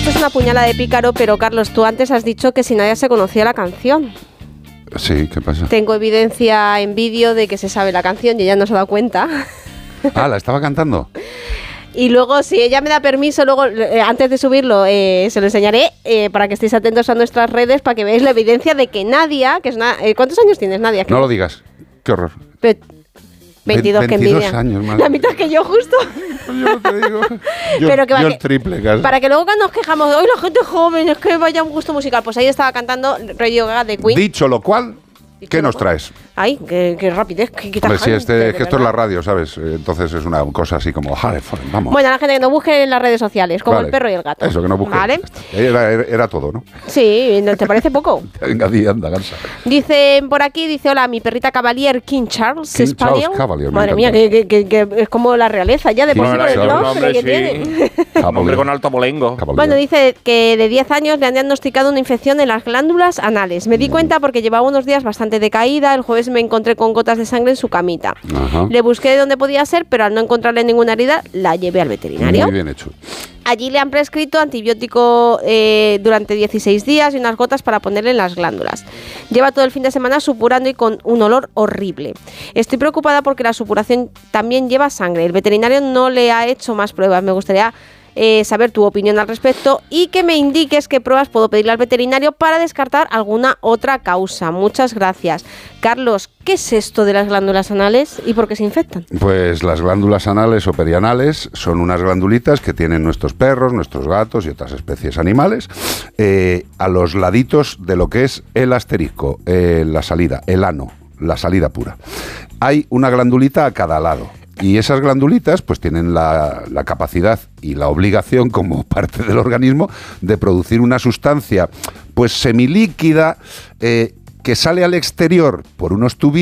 esto es una puñalada de pícaro, pero Carlos, tú antes has dicho que si nadie se conocía la canción. Sí, ¿qué pasa? Tengo evidencia en vídeo de que se sabe la canción y ella no se ha dado cuenta. Ah, ¿la estaba cantando? Y luego, si ella me da permiso, luego, antes de subirlo, se lo enseñaré para que estéis atentos a nuestras redes para que veáis la evidencia de que Nadia, que es una... ¿cuántos años tienes, Nadia? No lo digas. Qué horror. 22, que envidia. 22 años, madre. La mitad que yo, justo. Yo no te digo. Pero que yo el triple, casi. Para que luego cuando nos quejamos, hoy la gente joven, es que vaya un gusto musical. Pues ahí estaba cantando Radio Gaga de Queen. Dicho lo cual, ¿qué nos traes? Ay, qué rapidez. Hombre, sí, es que esto es la radio, ¿sabes? Entonces es una cosa así como, vamos. Bueno, la gente que nos busque en las redes sociales, como el perro y el gato. Eso, que no busque. ¿Vale? Era todo, ¿no? Sí, ¿te parece poco? Venga, anda, gansa. Dicen por aquí, hola, mi perrita Cavalier King Charles Spaniel. Madre mía, que es como la realeza ya de por sí con el nombre que tiene. Un hombre con alto abolengo. Bueno, dice que de 10 años le han diagnosticado una infección en las glándulas anales. Me di cuenta porque llevaba unos días bastante decaída. El jueves me encontré con gotas de sangre en su camita. Ajá. Le busqué de dónde podía ser, pero al no encontrarle ninguna herida, la llevé al veterinario. Muy bien hecho. Allí le han prescrito antibiótico durante 16 días y unas gotas para ponerle en las glándulas. Lleva todo el fin de semana supurando y con un olor horrible. Estoy preocupada porque la supuración también lleva sangre. El veterinario no le ha hecho más pruebas. Me gustaría saber tu opinión al respecto y que me indiques qué pruebas puedo pedirle al veterinario para descartar alguna otra causa. Muchas gracias. Carlos, ¿qué es esto de las glándulas anales y por qué se infectan? Pues las glándulas anales o perianales son unas glandulitas que tienen nuestros perros, nuestros gatos y otras especies animales a los laditos de lo que es el asterisco, la salida, el ano, la salida pura. Hay una glandulita a cada lado. Y esas glandulitas pues tienen la capacidad y la obligación como parte del organismo de producir una sustancia pues semilíquida que sale al exterior por unos tubitos